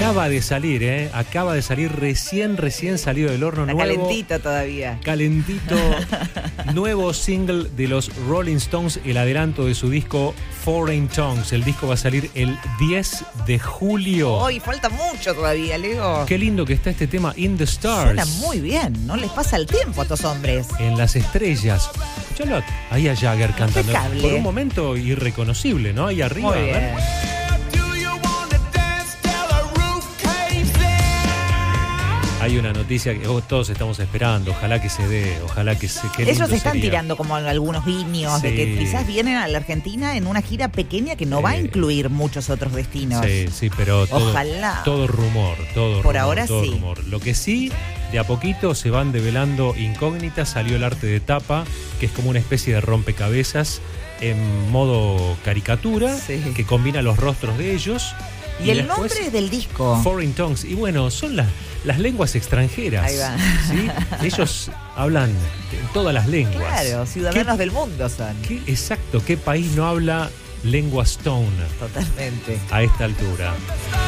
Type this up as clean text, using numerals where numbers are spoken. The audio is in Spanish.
Acaba de salir, acaba de salir recién salido del horno. Está calentito todavía. Calentito. Nuevo single de los Rolling Stones, el adelanto de su disco Foreign Tongues. El disco va a salir el 10 de julio. Hoy falta mucho todavía, Leo. Qué lindo que está este tema, In the Stars. Suena muy bien, no les pasa el tiempo a estos hombres. En las estrellas. Escuchalo ahí a Jagger cantando. Impecable. Por un momento irreconocible, ¿no? Ahí arriba. Muy bien. Hay una noticia que todos estamos esperando, ojalá que se dé, ojalá que se quede. Ellos están tirando como algunos guiños de que quizás vienen a la Argentina en una gira pequeña que no va a incluir muchos otros destinos. Sí, pero ojalá. Todo rumor. Por ahora todo sí. Rumor. Lo que sí, de a poquito se van develando incógnitas. Salió el arte de tapa, que es como una especie de rompecabezas en modo caricatura, que combina los rostros de ellos. Y el nombre del disco. Foreign Tongues. Y bueno, son las lenguas extranjeras. Ahí va. ¿Sí? Ellos hablan todas las lenguas. Claro, ciudadanos del mundo son. Exacto, ¿qué país no habla lengua stone? Totalmente. A esta altura.